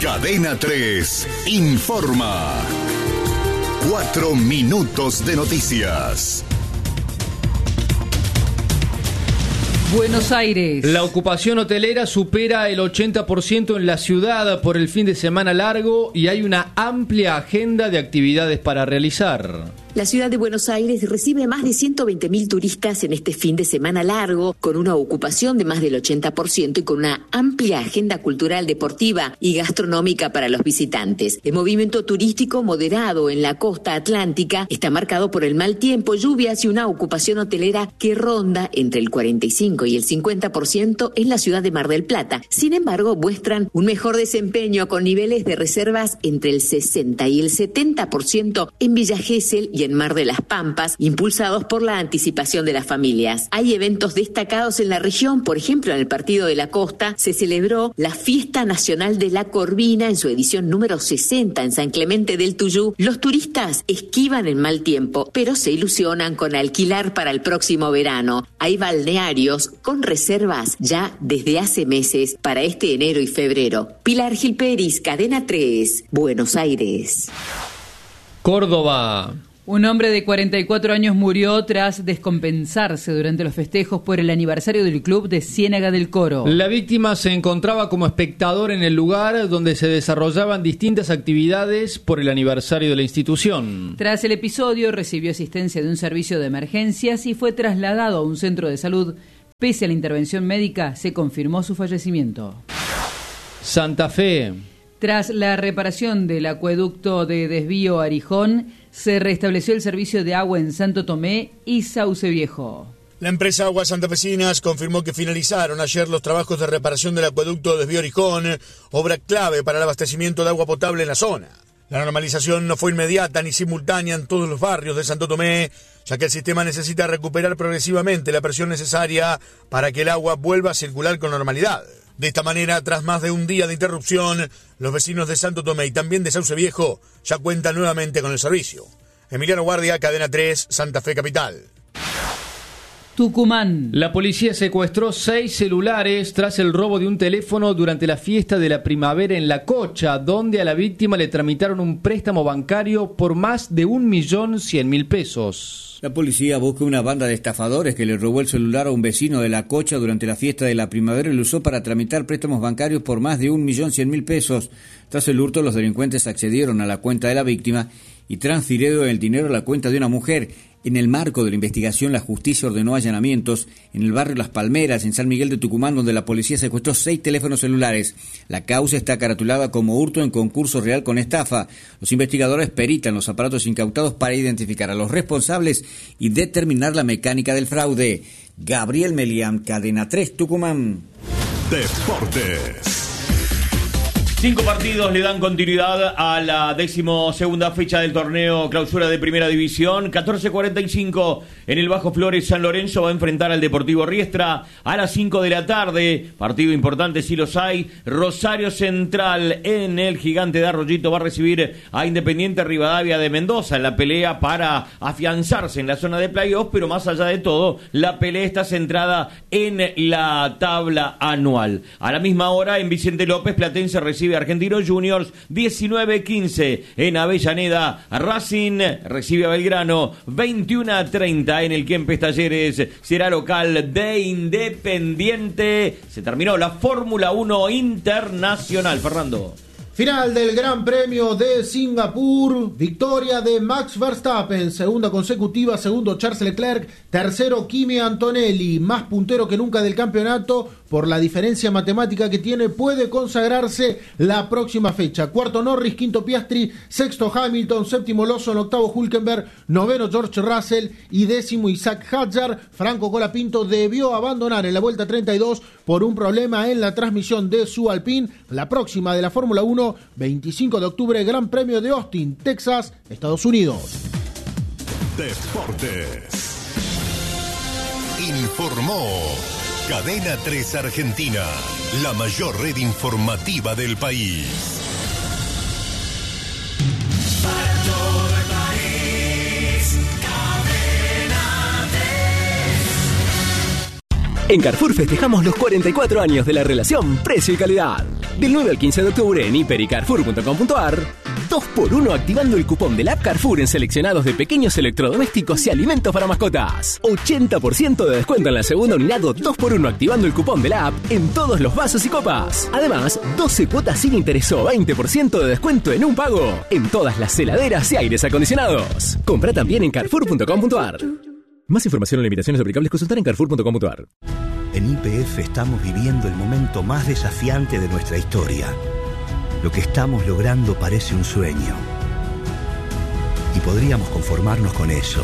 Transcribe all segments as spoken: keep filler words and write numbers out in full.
Cadena tres informa. Cuatro minutos de noticias. Buenos Aires. La ocupación hotelera supera el ochenta por ciento en la ciudad por el fin de semana largo y hay una amplia agenda de actividades para realizar. La ciudad de Buenos Aires recibe más de ciento veinte mil turistas en este fin de semana largo, con una ocupación de más del ochenta por ciento y con una amplia agenda cultural, deportiva y gastronómica para los visitantes. El movimiento turístico moderado en la costa atlántica está marcado por el mal tiempo, lluvias y una ocupación hotelera que ronda entre el cuarenta y cinco y el cincuenta por ciento en la ciudad de Mar del Plata. Sin embargo, muestran un mejor desempeño con niveles de reservas entre el sesenta y el setenta por ciento en Villa Gesell y en Mar de las Pampas, impulsados por la anticipación de las familias. Hay eventos destacados en la región, por ejemplo, en el Partido de la Costa se celebró la Fiesta Nacional de la Corvina en su edición número sesenta en San Clemente del Tuyú. Los turistas esquivan el mal tiempo, pero se ilusionan con alquilar para el próximo verano. Hay balnearios con reservas ya desde hace meses para este enero y febrero. Pilar Gilperis, Cadena tres, Buenos Aires. Córdoba. Un hombre de cuarenta y cuatro años murió tras descompensarse durante los festejos por el aniversario del club de Ciénaga del Coro. La víctima se encontraba como espectador en el lugar donde se desarrollaban distintas actividades por el aniversario de la institución. Tras el episodio, recibió asistencia de un servicio de emergencias y fue trasladado a un centro de salud. Pese a la intervención médica, se confirmó su fallecimiento. Santa Fe. Tras la reparación del acueducto de desvío Arijón, se restableció el servicio de agua en Santo Tomé y Sauce Viejo. La empresa Aguas Santafesinas confirmó que finalizaron ayer los trabajos de reparación del acueducto de desvío Arijón, obra clave para el abastecimiento de agua potable en la zona. La normalización no fue inmediata ni simultánea en todos los barrios de Santo Tomé, ya que el sistema necesita recuperar progresivamente la presión necesaria para que el agua vuelva a circular con normalidad. De esta manera, tras más de un día de interrupción, los vecinos de Santo Tomé y también de Sauce Viejo ya cuentan nuevamente con el servicio. Emiliano Guardia, Cadena tres, Santa Fe Capital. Tucumán. La policía secuestró seis celulares tras el robo de un teléfono durante la fiesta de la primavera en La Cocha, donde a la víctima le tramitaron un préstamo bancario por más de un millón cien mil pesos. La policía busca una banda de estafadores que le robó el celular a un vecino de La Cocha durante la fiesta de la primavera y lo usó para tramitar préstamos bancarios por más de un millón cien mil pesos. Tras el hurto, los delincuentes accedieron a la cuenta de la víctima y transfirieron el dinero a la cuenta de una mujer. En el marco de la investigación, la justicia ordenó allanamientos en el barrio Las Palmeras, en San Miguel de Tucumán, donde la policía secuestró seis teléfonos celulares. La causa está caratulada como hurto en concurso real con estafa. Los investigadores peritan los aparatos incautados para identificar a los responsables y determinar la mecánica del fraude. Gabriel Melián, Cadena tres, Tucumán. Deportes. Cinco partidos le dan continuidad a la decimosegunda fecha del torneo clausura de Primera División. catorce cuarenta y cinco en el Bajo Flores. San Lorenzo va a enfrentar al Deportivo Riestra a las cinco de la tarde. Partido importante si los hay. Rosario Central en el Gigante de Arroyito va a recibir a Independiente Rivadavia de Mendoza en la pelea para afianzarse en la zona de playoff. Pero más allá de todo, la pelea está centrada en la tabla anual. A la misma hora en Vicente López, Platense recibe Argentinos Juniors. Diecinueve quince en Avellaneda, Racing recibe a Belgrano. veintiuno a treinta en el Kempes Talleres será local de Independiente. Se terminó la Fórmula uno Internacional. Fernando. Final del Gran Premio de Singapur, victoria de Max Verstappen, segunda consecutiva, segundo Charles Leclerc, tercero Kimi Antonelli, más puntero que nunca del campeonato, por la diferencia matemática que tiene, puede consagrarse la próxima fecha. Cuarto Norris, quinto Piastri, sexto Hamilton, séptimo Lawson, octavo Hülkenberg, noveno George Russell y décimo Isaac Hadjar. Franco Colapinto debió abandonar en la vuelta treinta y dos por un problema en la transmisión de su Alpine. La próxima de la Fórmula uno, veinticinco de octubre, Gran Premio de Austin, Texas, Estados Unidos. Deportes. Informó Cadena tres Argentina, la mayor red informativa del país. Para todo el país, Cadena tres. En Carrefour festejamos los cuarenta y cuatro años de la relación precio y calidad. Del nueve al quince de octubre en hiper y carrefour punto com punto a r, dos por uno activando el cupón del app Carrefour en seleccionados de pequeños electrodomésticos y alimentos para mascotas. ochenta por ciento de descuento en la segunda unidad o dos por uno activando el cupón de la app en todos los vasos y copas. Además, doce cuotas sin interés o veinte por ciento de descuento en un pago en todas las heladeras y aires acondicionados. Compra también en carrefour punto com punto a r. Más información o limitaciones aplicables consultar en carrefour punto com punto a r. En Y P F estamos viviendo el momento más desafiante de nuestra historia. Lo que estamos logrando parece un sueño. Y podríamos conformarnos con eso.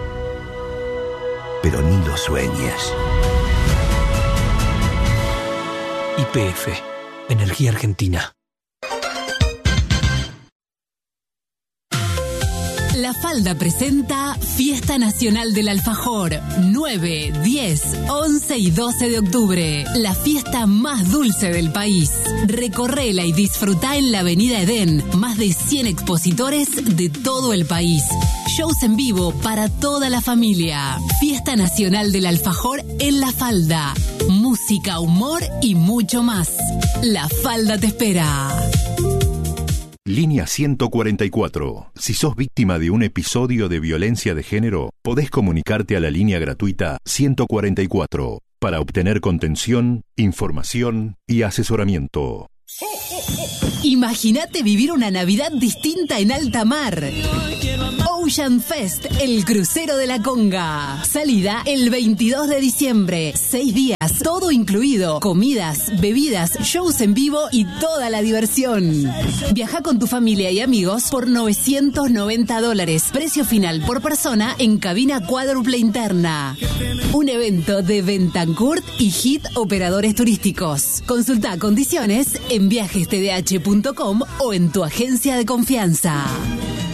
Pero ni lo sueñes. Y P F, Energía Argentina. La Falda presenta Fiesta Nacional del Alfajor, nueve, diez, once y doce de octubre. La fiesta más dulce del país. Recorrela y disfrutá en la Avenida Edén. Más de cien expositores de todo el país. Shows en vivo para toda la familia. Fiesta Nacional del Alfajor en La Falda. Música, humor y mucho más. La Falda te espera. Línea ciento cuarenta y cuatro. Si sos víctima de un episodio de violencia de género, podés comunicarte a la línea gratuita ciento cuarenta y cuatro para obtener contención, información y asesoramiento. Imagínate vivir una Navidad distinta en alta mar. Ocean Fest, el crucero de la Conga. Salida el veintidós de diciembre. Seis días, todo incluido. Comidas, bebidas, shows en vivo y toda la diversión. Viaja con tu familia y amigos por novecientos noventa dólares. Precio final por persona en cabina cuádruple interna. Un evento de Bentancurt y Hit Operadores Turísticos. Consulta condiciones en viajes t d h punto com o en tu agencia de confianza.